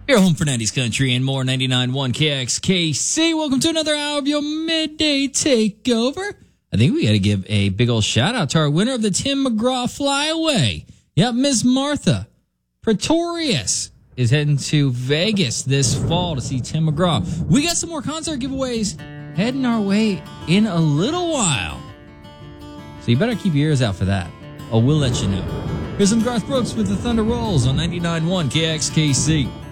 Your home for 90s country and more. 99.1 KXKC. Welcome to another hour of your midday takeover. I think we got to give a big old shout out to our winner of the Tim McGraw Flyaway. Yep, Miss Martha Pretorius is heading to Vegas this fall to see Tim McGraw. We got some more concert giveaways heading our way in a little while. So you better keep your ears out for that. Oh, we'll let you know. Here's some Garth Brooks with the Thunder Rolls on 99.1 KXKC.